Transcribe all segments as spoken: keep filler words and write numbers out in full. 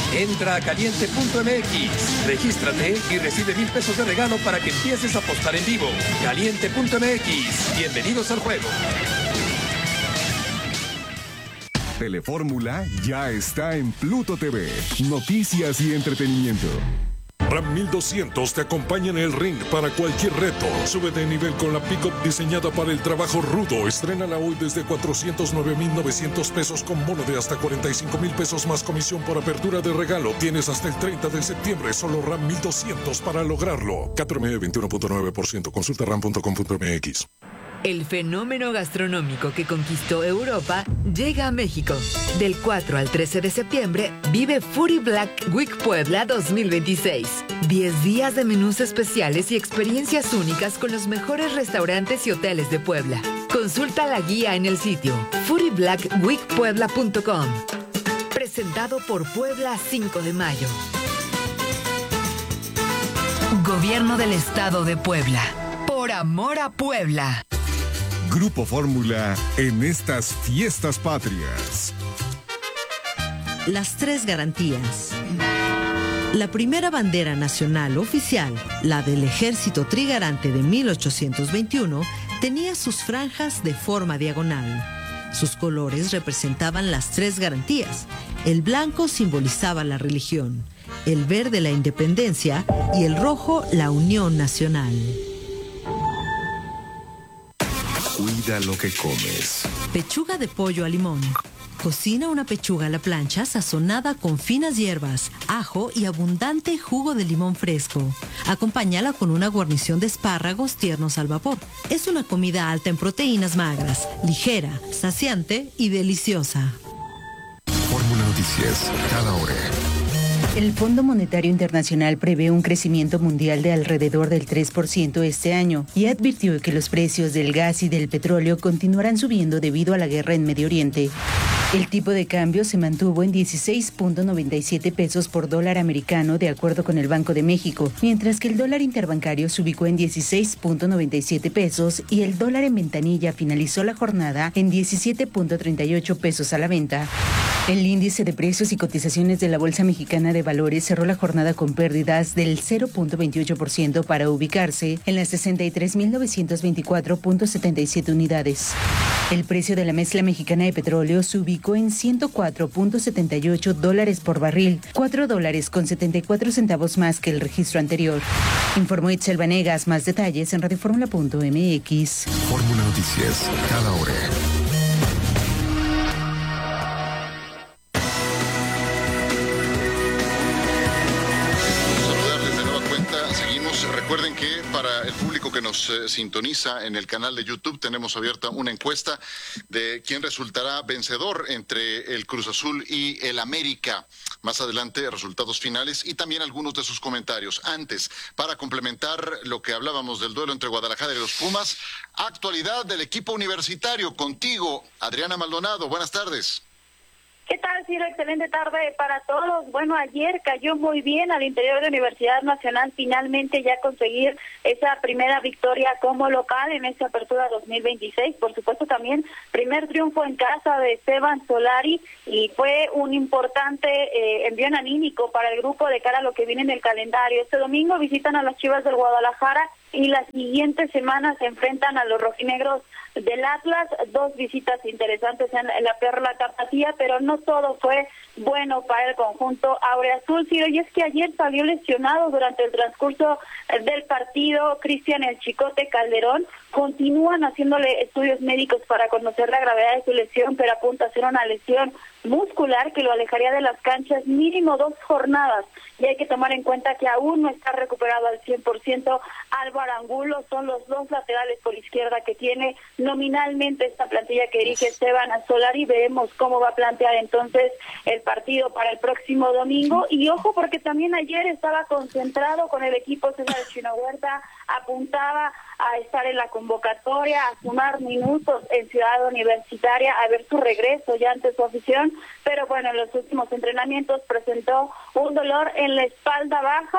Entra a caliente punto m x, regístrate y recibe mil pesos de regalo para que empieces a apostar en vivo. caliente punto m x, bienvenidos al juego. Telefórmula ya está en Pluto T V. Noticias y entretenimiento. Ram mil doscientos te acompaña en el ring para cualquier reto. Sube de nivel con la pick-up diseñada para el trabajo rudo. Estrénala hoy desde cuatrocientos nueve mil novecientos pesos con bono de hasta cuarenta y cinco mil pesos más comisión por apertura de regalo. Tienes hasta el treinta de septiembre. Solo Ram mil doscientos para lograrlo. Cat promedio veintiuno punto nueve por ciento. Consulta ram punto com punto m x. El fenómeno gastronómico que conquistó Europa llega a México. Del cuatro al trece de septiembre, vive Foodie Black Week Puebla dos mil veintiséis. diez días de menús especiales y experiencias únicas con los mejores restaurantes y hoteles de Puebla. Consulta la guía en el sitio foodie black week puebla punto com. Presentado por Puebla cinco de mayo. Gobierno del Estado de Puebla. Por amor a Puebla. Grupo Fórmula en estas fiestas patrias. Las tres garantías. La primera bandera nacional oficial, la del Ejército Trigarante de mil ochocientos veintiuno, tenía sus franjas de forma diagonal. Sus colores representaban las tres garantías. El blanco simbolizaba la religión, el verde la independencia y el rojo la unión nacional. Cuida lo que comes. Pechuga de pollo a limón. Cocina una pechuga a la plancha sazonada con finas hierbas, ajo y abundante jugo de limón fresco. Acompáñala con una guarnición de espárragos tiernos al vapor. Es una comida alta en proteínas magras, ligera, saciante y deliciosa. Fórmula Noticias, cada hora. El Fondo Monetario Internacional prevé un crecimiento mundial de alrededor del tres por ciento este año y advirtió que los precios del gas y del petróleo continuarán subiendo debido a la guerra en Medio Oriente. El tipo de cambio se mantuvo en dieciséis punto noventa y siete pesos por dólar americano, de acuerdo con el Banco de México, mientras que el dólar interbancario se ubicó en dieciséis punto noventa y siete pesos y el dólar en ventanilla finalizó la jornada en diecisiete punto treinta y ocho pesos a la venta. El índice de precios y cotizaciones de la Bolsa Mexicana de Valores cerró la jornada con pérdidas del cero punto veintiocho por ciento para ubicarse en las sesenta y tres mil novecientos veinticuatro punto setenta y siete unidades. El precio de la mezcla mexicana de petróleo se ubicó en ciento cuatro punto setenta y ocho dólares por barril, cuatro dólares con setenta y cuatro centavos más que el registro anterior. Informó Itzel Vanegas. Más detalles en radioformula punto m x. Fórmula Noticias, cada hora. Recuerden que para el público que nos eh, sintoniza en el canal de YouTube tenemos abierta una encuesta de quién resultará vencedor entre el Cruz Azul y el América. Más adelante, resultados finales y también algunos de sus comentarios. Antes, para complementar lo que hablábamos del duelo entre Guadalajara y los Pumas, actualidad del equipo universitario. Contigo, Adriana Maldonado. Buenas tardes. ¿Qué tal, Ciro? Excelente tarde para todos. Bueno, ayer cayó muy bien al interior de Universidad Nacional finalmente ya conseguir esa primera victoria como local en esta apertura dos mil veintiséis. Por supuesto también primer triunfo en casa de Esteban Solari y fue un importante eh, envío anímico para el grupo de cara a lo que viene en el calendario. Este domingo visitan a las Chivas del Guadalajara y las siguientes semanas se enfrentan a los rojinegros del Atlas, dos visitas interesantes en la Perla Tapatía, pero no todo fue bueno para el conjunto aureazul, Ciro, y es que ayer salió lesionado durante el transcurso del partido Cristian El Chicote Calderón. Continúan haciéndole estudios médicos para conocer la gravedad de su lesión, pero apunta a ser una lesión muscular que lo alejaría de las canchas mínimo dos jornadas. Y hay que tomar en cuenta que aún no está recuperado al cien por ciento Álvaro Angulo. Son los dos laterales por izquierda que tiene nominalmente esta plantilla que dirige Esteban Solari. Veremos cómo va a plantear entonces el partido para el próximo domingo. Y ojo, porque también ayer estaba concentrado con el equipo César Chino Huerta, apuntaba a estar en la convocatoria, a sumar minutos en Ciudad Universitaria, a ver su regreso ya ante su afición, pero bueno, en los últimos entrenamientos presentó un dolor en la espalda baja,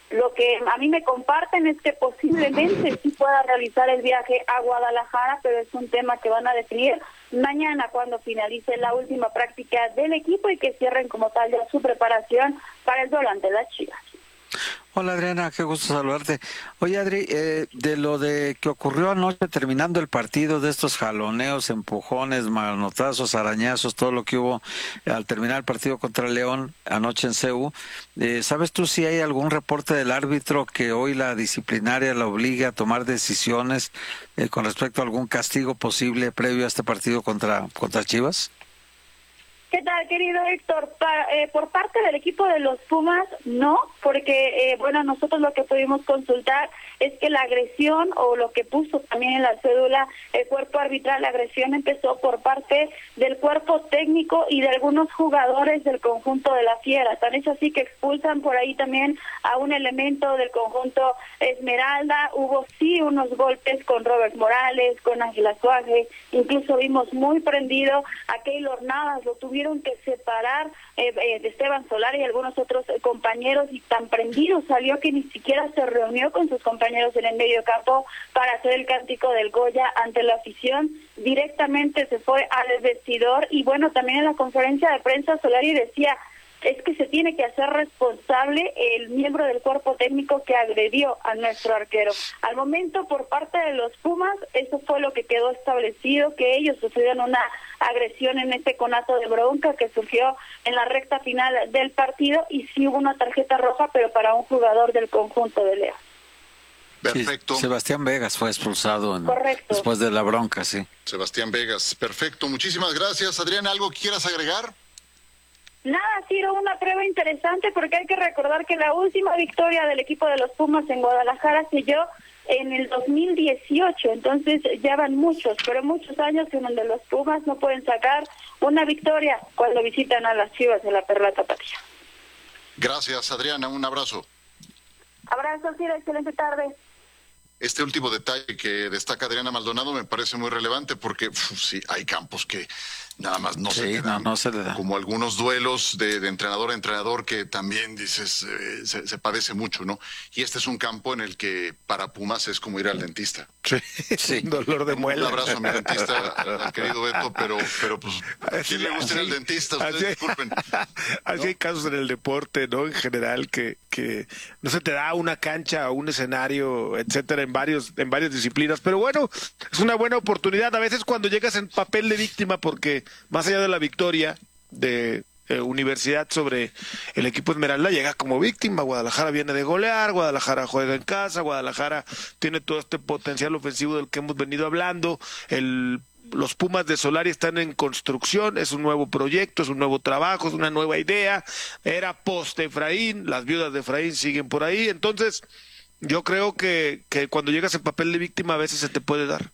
Lo que a mí me comparten es que posiblemente sí pueda realizar el viaje a Guadalajara, pero es un tema que van a definir mañana cuando finalice la última práctica del equipo y que cierren como tal ya su preparación para el duelo ante las Chivas. Hola Adriana, qué gusto saludarte. Oye Adri, eh, de lo de que ocurrió anoche terminando el partido, de estos jaloneos, empujones, manotazos, arañazos, todo lo que hubo al terminar el partido contra León anoche en C U, eh, ¿sabes tú si hay algún reporte del árbitro que hoy la disciplinaria la obligue a tomar decisiones eh, con respecto a algún castigo posible previo a este partido contra, contra Chivas? ¿Qué tal, querido Héctor? Pa, eh, por parte del equipo de los Pumas, no, porque, eh, bueno, nosotros lo que pudimos consultar es que la agresión, o lo que puso también en la cédula el cuerpo arbitral, la agresión empezó por parte del cuerpo técnico y de algunos jugadores del conjunto de la Fiera. Tan es así que expulsan por ahí también a un elemento del conjunto Esmeralda. Hubo sí unos golpes con Robert Morales, con Ángel Azuaje, incluso vimos muy prendido a Keylor Navas, lo tuvieron que separar eh, eh, de Esteban Solari y algunos otros eh, compañeros, y tan prendido salió que ni siquiera se reunió con sus compañeros en el medio campo para hacer el cántico del Goya ante la afición. Directamente se fue al vestidor, y bueno, también en la conferencia de prensa Solari decía es que se tiene que hacer responsable el miembro del cuerpo técnico que agredió a nuestro arquero. Al momento, por parte de los Pumas, eso fue lo que quedó establecido, que ellos sufrieron una agresión en este conato de bronca que surgió en la recta final del partido, y sí hubo una tarjeta roja, pero para un jugador del conjunto de León. Perfecto. Sí, Sebastián Vegas fue expulsado en, después de la bronca, sí. Sebastián Vegas, perfecto. Muchísimas gracias. Adriana, ¿algo que quieras agregar? Nada, Ciro, una prueba interesante, porque hay que recordar que la última victoria del equipo de los Pumas en Guadalajara se dio en el dos mil dieciocho, entonces ya van muchos, pero muchos años en donde los Pumas no pueden sacar una victoria cuando visitan a las Chivas de la Perla Tapatía. Gracias, Adriana, un abrazo. Abrazo, Ciro, excelente tarde. Este último detalle que destaca Adriana Maldonado me parece muy relevante, porque uf, sí, hay campos que nada más no, sí, se, le dan, no, no se le da. Como algunos duelos de, de entrenador a entrenador que también dices, eh, se, se padece mucho, ¿no? Y este es un campo en el que para Pumas es como ir al dentista. Sí, sí. Un dolor de muela. Un abrazo a mi dentista, al querido Beto, pero, pero pues, ¿a quién le gusta ir al dentista? Ustedes así, disculpen. Así ¿no? Hay casos en el deporte, ¿no? En general, que, que no se te da una cancha o un escenario, etcétera, en varios, en varias disciplinas. Pero bueno, es una buena oportunidad. A veces cuando llegas en papel de víctima, porque más allá de la victoria de eh, Universidad sobre el equipo Esmeralda, llega como víctima. Guadalajara viene de golear, Guadalajara juega en casa, Guadalajara tiene todo este potencial ofensivo del que hemos venido hablando. El Los Pumas de Solari están en construcción, es un nuevo proyecto, es un nuevo trabajo, es una nueva idea. Era post Efraín, las viudas de Efraín siguen por ahí. Entonces yo creo que, que cuando llegas en papel de víctima a veces se te puede dar.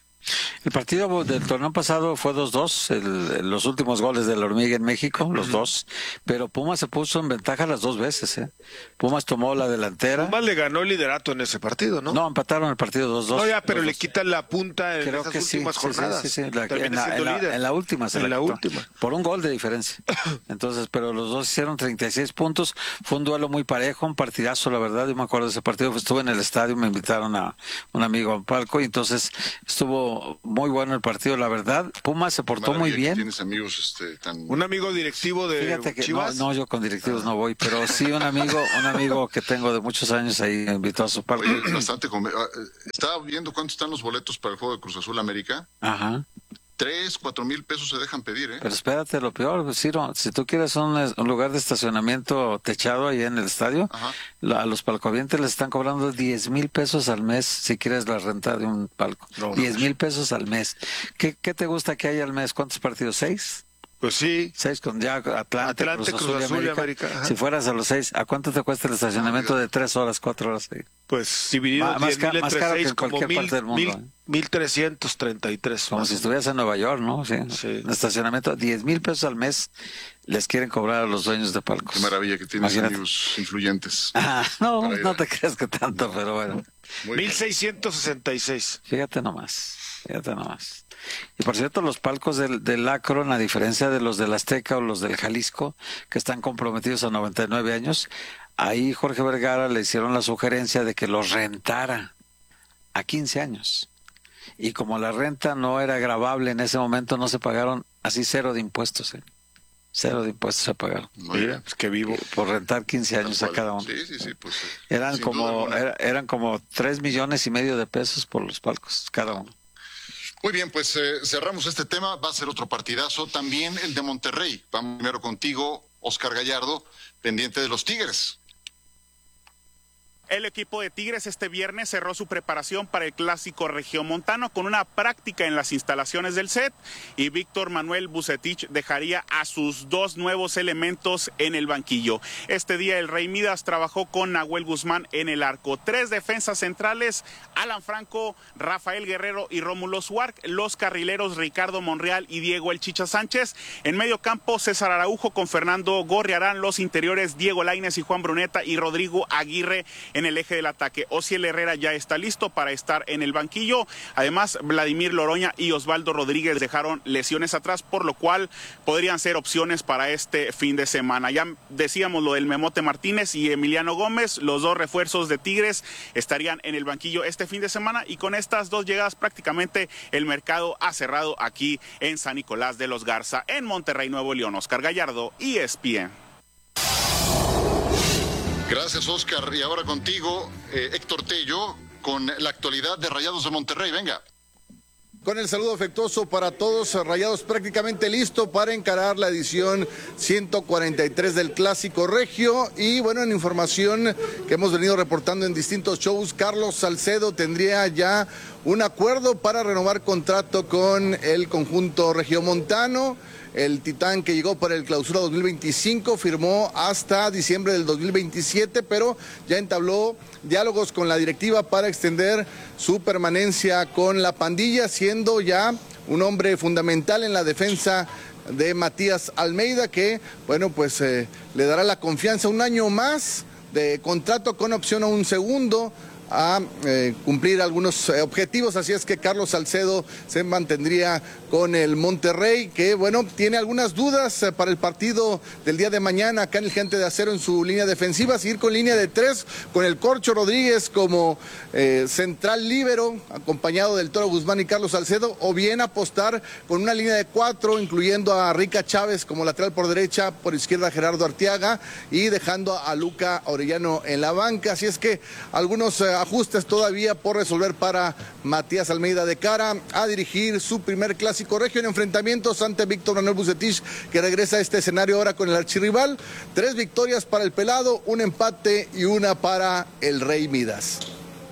El partido del torneo pasado fue dos dos, el, los últimos goles de la Hormiga en México, los dos, pero Pumas se puso en ventaja las dos veces. ¿eh? Pumas tomó la delantera. Pumas le ganó el liderato en ese partido, ¿no? No, empataron el partido dos dos. No, ya, pero dos, le dos. quitan la punta en Creo esas que últimas sí, jornadas. Sí, sí, sí. La, en, la, en, la, en la última se En la, la quitó, última. por un gol de diferencia. Entonces, pero los dos hicieron treinta y seis puntos. Fue un duelo muy parejo, un partidazo, la verdad. Yo me acuerdo de ese partido. Estuve en el estadio, me invitaron a un amigo al palco y entonces estuvo muy bueno el partido. La verdad, Pumas se portó muy bien. Tienes amigos este, tan... Un amigo directivo de Fíjate que Chivas. No, no, yo con directivos no voy, pero sí un amigo, un amigo que tengo de muchos años ahí me invitó a su palco. Oye, bastante. Con... Estaba viendo cuánto están los boletos para el juego de Cruz Azul América. Ajá. Tres, cuatro mil pesos se dejan pedir, ¿eh? Pero espérate, lo peor, Ciro, si tú quieres un, un lugar de estacionamiento techado ahí en el estadio, la, a los palcovientes les están cobrando diez mil pesos al mes si quieres la renta de un palco. No, diez mil pesos al mes. ¿Qué, ¿Qué te gusta que haya al mes? ¿Cuántos partidos? ¿Seis? Pues sí. Seis con ya Atlante, Atlante Cruz, Cruz Azul, Azul y América. América si fueras a los seis, ¿a cuánto te cuesta el estacionamiento de tres horas, cuatro horas? Ahí? Pues dividido más, más, ca más caro seis, que en cualquier mil, parte del mundo. Mil, ¿eh? mil trescientos treinta y tres. Como si estuvieras en Nueva York, ¿no? Sí. sí. El estacionamiento, diez mil pesos al mes les quieren cobrar a los dueños de palcos. Qué maravilla que tienes amigos influyentes. Ah, no, no te creas que tanto, pero bueno. mil seiscientos sesenta y seis. Fíjate nomás, fíjate nomás. Y por cierto, los palcos del, del Akron, a diferencia de los del Azteca o los del Jalisco, que están comprometidos a noventa y nueve años, ahí Jorge Vergara le hicieron la sugerencia de que los rentara a quince años. Y como la renta no era gravable en ese momento, no se pagaron así cero de impuestos. ¿eh? Cero de impuestos se pagaron. Mira, pues que vivo. Por rentar quince años a cada uno. Sí, sí, sí, pues, eran como era, eran como tres millones y medio de pesos por los palcos, cada uno. Muy bien, pues eh, cerramos este tema. Va a ser otro partidazo. También el de Monterrey. Vamos primero contigo, Oscar Gallardo, pendiente de los Tigres. El equipo de Tigres este viernes cerró su preparación para el clásico regiomontano con una práctica en las instalaciones del S E T y Víctor Manuel Vucetich dejaría a sus dos nuevos elementos en el banquillo. Este día el Rey Midas trabajó con Nahuel Guzmán en el arco. Tres defensas centrales, Alan Franco, Rafael Guerrero y Rómulo Suárez. Los carrileros Ricardo Monreal y Diego El Chicha Sánchez. En medio campo César Araujo con Fernando Gorriarán. Los interiores Diego Lainez y Juan Bruneta y Rodrigo Aguirre en el eje del ataque. Osiel Herrera ya está listo para estar en el banquillo. Además, Vladimir Loroña y Osvaldo Rodríguez dejaron lesiones atrás, por lo cual podrían ser opciones para este fin de semana. Ya decíamos lo del Memote Martínez y Emiliano Gómez, los dos refuerzos de Tigres estarían en el banquillo este fin de semana y con estas dos llegadas prácticamente el mercado ha cerrado aquí en San Nicolás de los Garza, en Monterrey, Nuevo León. Oscar Gallardo, E S P N. Gracias, Oscar. Y ahora contigo, eh, Héctor Tello, con la actualidad de Rayados de Monterrey. Venga. Con el saludo afectuoso para todos, Rayados prácticamente listo para encarar la edición ciento cuarenta y tres del Clásico Regio. Y bueno, en información que hemos venido reportando en distintos shows, Carlos Salcedo tendría ya un acuerdo para renovar contrato con el conjunto regiomontano. El Titán, que llegó para el Clausura dos mil veinticinco, firmó hasta diciembre del dos mil veintisiete, pero ya entabló diálogos con la directiva para extender su permanencia con la pandilla, siendo ya un hombre fundamental en la defensa de Matías Almeida, que, bueno, pues eh, le dará la confianza un año más de contrato con opción a un segundo, a eh, cumplir algunos eh, objetivos, así es que Carlos Salcedo se mantendría con el Monterrey, que bueno, tiene algunas dudas eh, para el partido del día de mañana acá en el Gigante de Acero en su línea defensiva, seguir con línea de tres, con el Corcho Rodríguez como eh, central líbero, acompañado del Toro Guzmán y Carlos Salcedo, o bien apostar con una línea de cuatro, incluyendo a Rica Chávez como lateral por derecha, por izquierda Gerardo Arteaga, y dejando a Luca Orellano en la banca, así es que algunos eh, ajustes todavía por resolver para Matías Almeida de cara a dirigir su primer Clásico Regio en enfrentamientos ante Víctor Manuel Vucetich, que regresa a este escenario ahora con el archirrival. Tres victorias para el Pelado, un empate y una para el Rey Midas.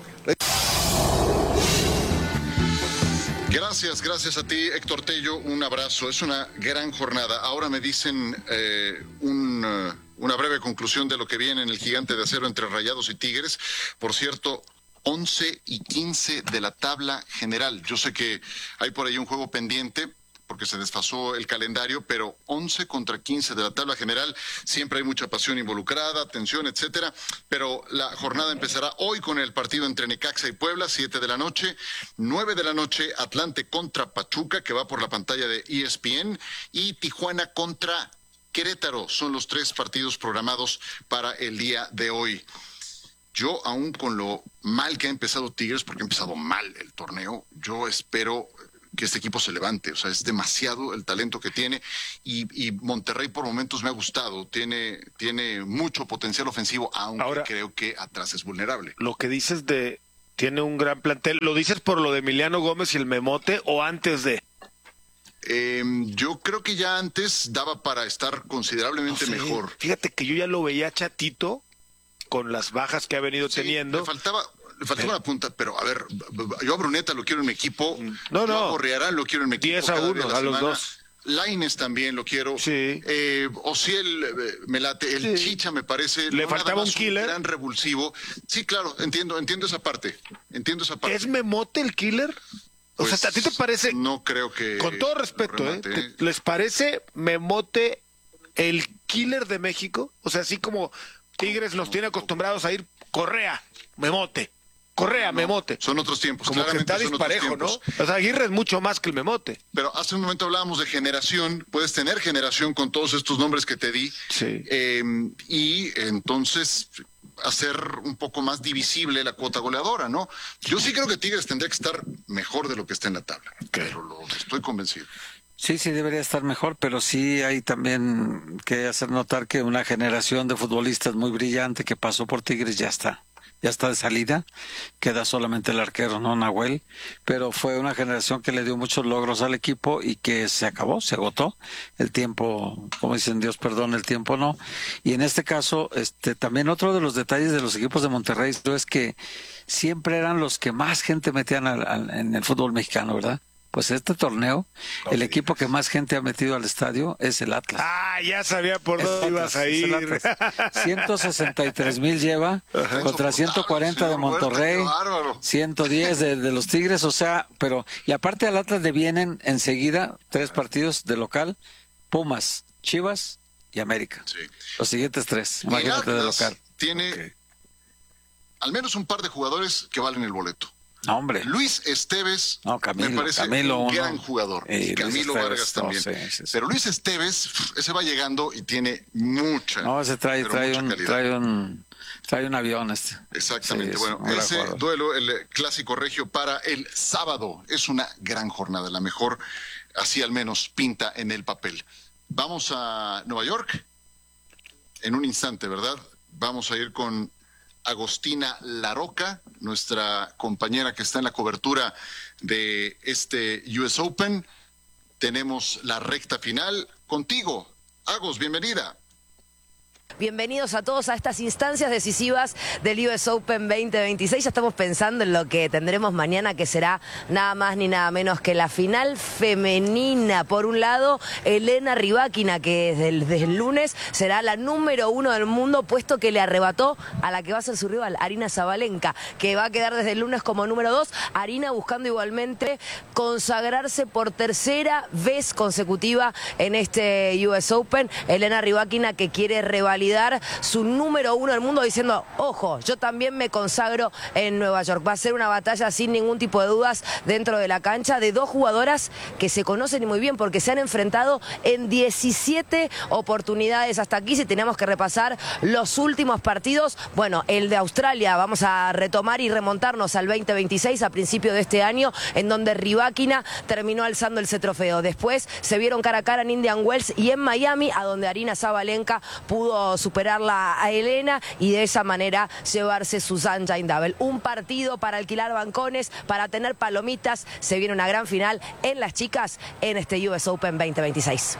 Gracias, gracias a ti, Héctor Tello, un abrazo. Es una gran jornada. Ahora me dicen eh, un... Uh... una breve conclusión de lo que viene en el Gigante de Acero entre Rayados y Tigres. Por cierto, once y quince de la tabla general. Yo sé que hay por ahí un juego pendiente porque se desfasó el calendario, pero once contra quince de la tabla general. Siempre hay mucha pasión involucrada, tensión, etcétera. Pero la jornada empezará hoy con el partido entre Necaxa y Puebla, siete de la noche. nueve de la noche, Atlante contra Pachuca, que va por la pantalla de E S P N. Y Tijuana contra Querétaro. Son los tres partidos programados para el día de hoy. Yo, aún con lo mal que ha empezado Tigres, porque ha empezado mal el torneo, yo espero que este equipo se levante. O sea, es demasiado el talento que tiene y, y Monterrey por momentos me ha gustado. Tiene, tiene mucho potencial ofensivo, aunque Ahora, creo que atrás es vulnerable. Lo que dices de tiene un gran plantel, ¿lo dices por lo de Emiliano Gómez y el Memote o antes de...? Eh, yo creo que ya antes daba para estar considerablemente no sé, mejor. Fíjate que yo ya lo veía chatito con las bajas que ha venido sí, teniendo. Le faltaba, le faltaba una punta, pero a ver, yo a Bruneta lo quiero en mi equipo, no, no. a Gorriarán lo quiero en mi equipo. diez a uno a los dos. Lainez también lo quiero. Sí. Eh, Osiel eh, me late. El sí. Chicha me parece. Le no faltaba un killer. Un gran revulsivo. Sí, claro, entiendo, entiendo esa parte. Entiendo esa parte. ¿Es Memote el killer? O pues, sea, ¿a ti te parece? No creo que... Con todo respeto, remate, ¿eh? ¿Te, ¿Les parece Memote el killer de México? O sea, así como Tigres los tiene acostumbrados a ir Correa, Memote. Correa, Memote. Son otros tiempos. Como que está disparejo, ¿no? O sea, Aguirre es mucho más que el Memote. Pero hace un momento hablábamos de generación. Puedes tener generación con todos estos nombres que te di. Sí. Eh, y entonces hacer un poco más divisible la cuota goleadora, ¿no? Yo sí creo que Tigres tendría que estar mejor de lo que está en la tabla. Okay. Pero lo, estoy convencido. Sí, sí, debería estar mejor, pero sí hay también que hacer notar que una generación de futbolistas muy brillante que pasó por Tigres ya está. Ya está de salida, queda solamente el arquero, ¿no? Nahuel, pero fue una generación que le dio muchos logros al equipo y que se acabó, se agotó. El tiempo, como dicen, Dios perdone, el tiempo no. Y en este caso, este, también otro de los detalles de los equipos de Monterrey es que siempre eran los que más gente metían al, al, en el fútbol mexicano, ¿verdad? Pues este torneo, oh, el equipo que más gente ha metido al estadio es el Atlas. Ah, ya sabía por dónde ibas a ir. ciento sesenta y tres mil lleva, ajá, contra ciento cuarenta de Monterrey, ciento diez de, de los Tigres, o sea, pero, y aparte al Atlas le vienen enseguida tres partidos de local, Pumas, Chivas y América. Sí. Los siguientes tres, imagínate de local. Tiene okay. al menos un par de jugadores que valen el boleto. No, hombre. Luis Esteves no, Camilo, me parece Camilo, un gran uno. jugador. Eh, y Camilo Esteves, Vargas también. No, sí, sí, sí. Pero Luis Esteves, ese va llegando y tiene mucha. No, ese trae, trae, un, trae, un, trae un avión este. Exactamente. Sí, bueno, ese duelo, el clásico regio para el sábado, es una gran jornada, la mejor, así al menos pinta en el papel. Vamos a Nueva York en un instante, ¿verdad? Vamos a ir con Agostina Larroca, nuestra compañera que está en la cobertura de este U S Open. Tenemos la recta final contigo. Agos, bienvenida. Bienvenidos a todos a estas instancias decisivas del U S Open veinte veintiséis. Ya estamos pensando en lo que tendremos mañana, que será nada más ni nada menos que la final femenina. Por un lado, Elena Rybakina, que desde el, desde el lunes será la número uno del mundo, puesto que le arrebató a la que va a ser su rival, Aryna Sabalenka, que va a quedar desde el lunes como número dos. Aryna buscando igualmente consagrarse por tercera vez consecutiva en este U S Open. Elena Rybakina, que quiere revalidar su número uno del mundo, diciendo, ojo, yo también me consagro en Nueva York. Va a ser una batalla sin ningún tipo de dudas dentro de la cancha de dos jugadoras que se conocen muy bien porque se han enfrentado en diecisiete oportunidades hasta aquí. Si tenemos que repasar los últimos partidos, bueno, el de Australia, vamos a retomar y remontarnos al veinte veintiséis, a principio de este año, en donde Rybakina terminó alzando ese trofeo. Después se vieron cara a cara en Indian Wells y en Miami, a donde Aryna Sabalenka pudo superarla a Elena y de esa manera llevarse su Sunshine Double. Un partido para alquilar bancones, para tener palomitas. Se viene una gran final en las chicas en este U S Open veinte veintiséis.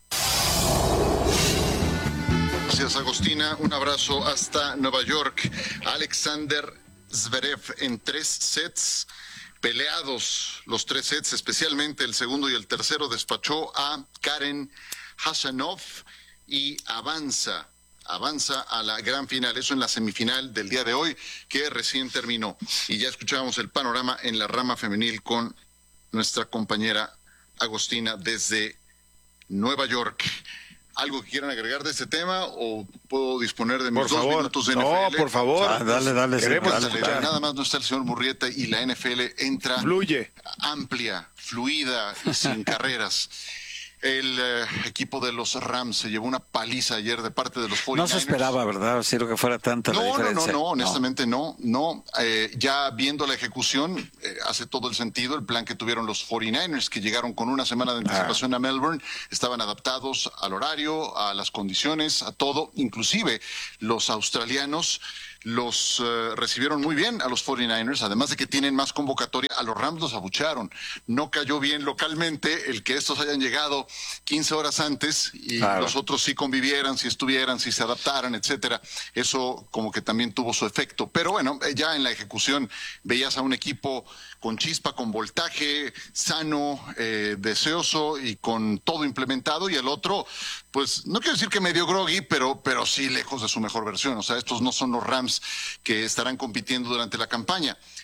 Gracias, Agostina. Un abrazo hasta Nueva York. Alexander Zverev en tres sets peleados, los tres sets, especialmente el segundo y el tercero, despachó a Karen Khachanov y avanza. avanza a la gran final, eso en la semifinal del día de hoy, que recién terminó. Y ya escuchábamos el panorama en la rama femenil con nuestra compañera Agostina desde Nueva York. ¿Algo que quieran agregar de este tema o puedo disponer de mis por dos favor. minutos de no, N F L? No, por favor. Ah, dale, dale. Queremos sí, dale, dale. Nada más no está el señor Murrieta y la N F L entra Fluye. amplia, fluida y sin carreras. El eh, equipo de los Rams se llevó una paliza ayer de parte de los cuarenta y nueve ers. No se esperaba, ¿verdad, Ciro, que fuera tanta no, la diferencia? No, no, no, honestamente no. no, no. Eh, ya viendo la ejecución, eh, hace todo el sentido el plan que tuvieron los cuarenta y nueve ers, que llegaron con una semana de anticipación ah. a Melbourne, estaban adaptados al horario, a las condiciones, a todo. Inclusive los australianos los uh, recibieron muy bien a los cuarenta y nueve ers, además de que tienen más convocatoria. A los Rams los abucharon. No cayó bien localmente el que estos hayan llegado quince horas antes y claro. los otros sí convivieran, si estuvieran, si se adaptaran, etcétera. Eso como que también tuvo su efecto. Pero bueno, ya en la ejecución veías a un equipo con chispa, con voltaje, sano, eh, deseoso y con todo implementado, y el otro, pues no quiero decir que medio groggy, pero, pero sí lejos de su mejor versión. O sea, estos no son los Rams que estarán compitiendo durante la campaña.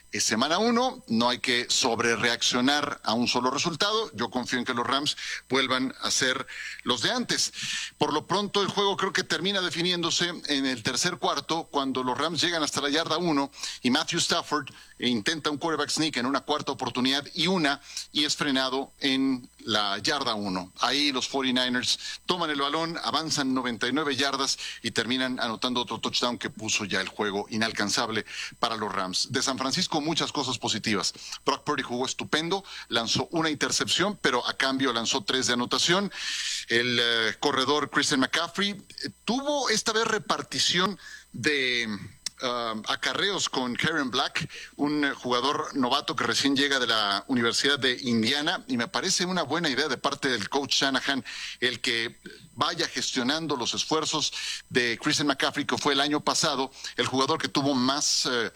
Es semana uno, no hay que sobrereaccionar a un solo resultado. Yo confío en que los Rams vuelvan a ser los de antes. Por lo pronto, el juego creo que termina definiéndose en el tercer cuarto, cuando los Rams llegan hasta la yarda uno y Matthew Stafford intenta un quarterback sneak en una cuarta oportunidad y una, y es frenado en la yarda uno. Ahí los cuarenta y nueve ers toman el balón, avanzan noventa y nueve yardas y terminan anotando otro touchdown que puso ya el juego inalcanzable para los Rams. De San Francisco, muchas cosas positivas. Brock Purdy jugó estupendo, lanzó una intercepción, pero a cambio lanzó tres de anotación. El uh, corredor Christian McCaffrey eh, tuvo esta vez repartición de Uh, acarreos con Karen Black, un uh, jugador novato que recién llega de la Universidad de Indiana, y me parece una buena idea de parte del coach Shanahan el que vaya gestionando los esfuerzos de Christian McCaffrey, que fue el año pasado el jugador que tuvo más uh,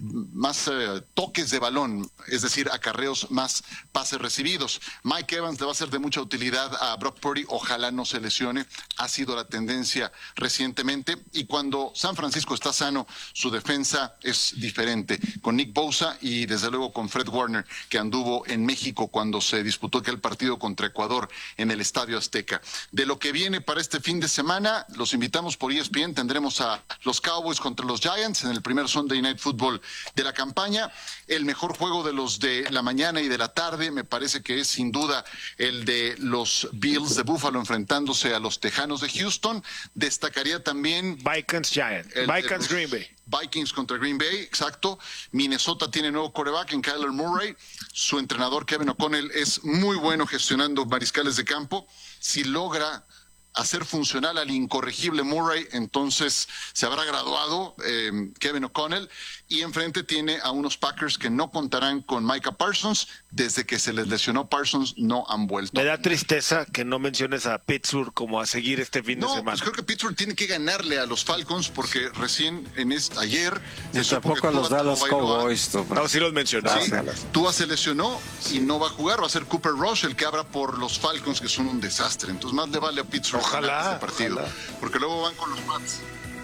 más uh, toques de balón, es decir, acarreos, más pases recibidos. Mike Evans le va a ser de mucha utilidad a Brock Purdy, ojalá no se lesione, ha sido la tendencia recientemente, y cuando San Francisco está sano, su defensa es diferente, con Nick Bosa y desde luego con Fred Warner, que anduvo en México cuando se disputó aquel partido contra Ecuador en el Estadio Azteca. De lo que viene para este fin de semana, los invitamos por E S P N, tendremos a los Cowboys contra los Giants en el primer Sunday Night Football de la campaña. El mejor juego de los de la mañana y de la tarde me parece que es sin duda el de los Bills de Buffalo enfrentándose a los Tejanos de Houston. Destacaría también Vikings Giants, Vikings Green Bay. Vikings contra Green Bay, exacto. Minnesota tiene nuevo quarterback en Kyler Murray. Su entrenador Kevin O'Connell es muy bueno gestionando mariscales de campo. Si logra hacer funcional al incorregible Murray, entonces se habrá graduado eh, Kevin O'Connell, y enfrente tiene a unos Packers que no contarán con Micah Parsons. Desde que se les lesionó Parsons no han vuelto. Me da tristeza que no menciones a Pittsburgh como a seguir este fin no, de semana. Pues creo que Pittsburgh tiene que ganarle a los Falcons, porque recién en este, ayer y tampoco a los Dallas Cowboys. No, sí los mencionaste. Sí, Tua se lesionó y no va a jugar, va a ser Cooper Rush el que abra por los Falcons, que son un desastre. Entonces más le vale a Pittsburgh ojalá, ganar este partido, ojalá. Porque luego van con los Pats.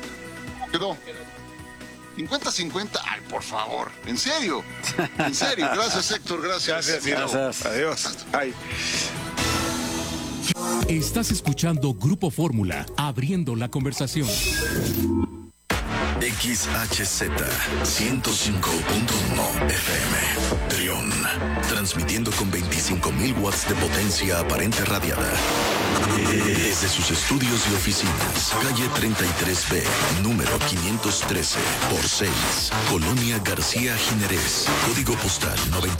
¿Cómo quedó? cincuenta cincuenta, ay, por favor, en serio, en serio. Gracias, Héctor, gracias. Gracias, gracias. Adiós. Ay. Estás escuchando Grupo Fórmula, abriendo la conversación. X H Z ciento cinco punto uno F M Trión, transmitiendo con veinticinco mil watts de potencia aparente radiada desde sus estudios y oficinas, calle treinta y tres B, número quinientos trece por seis, Colonia García Jiménez, código postal noventa.